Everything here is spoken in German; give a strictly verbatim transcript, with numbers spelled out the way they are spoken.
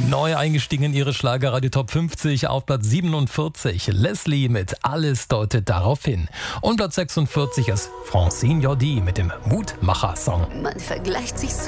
Neu eingestiegen in ihre Schlagerradio Top fünfzig auf Platz siebenundvierzig. Leslie mit Alles deutet darauf hin. Und Platz sechsundvierzig ist Francine Jordi mit dem Mutmacher-Song. Man vergleicht sich so